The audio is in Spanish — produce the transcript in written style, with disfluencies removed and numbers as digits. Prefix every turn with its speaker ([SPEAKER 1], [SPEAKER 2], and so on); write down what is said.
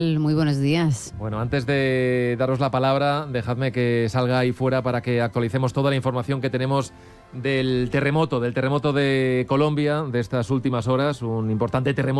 [SPEAKER 1] Muy buenos días.
[SPEAKER 2] Bueno, antes de daros la palabra, dejadme que salga ahí fuera para que actualicemos toda la información que tenemos del terremoto de Colombia de estas últimas horas, un importante terremoto